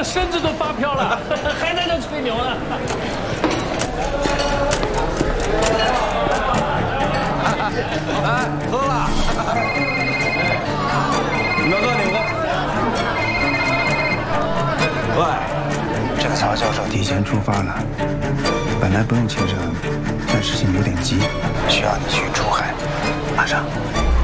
身子都发飘了，还在这吹牛呢。 来，喝了。你们喝，你们喝。喂， 这个曹教授提前出发了，本来不用签证，但事情有点急，需要你去珠海，马上。